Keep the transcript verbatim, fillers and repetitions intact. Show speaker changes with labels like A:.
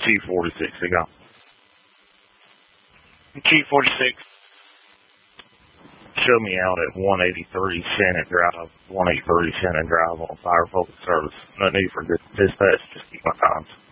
A: Chief forty-six, ikaw.
B: Chief forty-six.
A: Show me out at one eighty-three Shannon Drive, one eighty-three Shannon Drive on Fire Focus Service. No need for dispatch, just keep my times.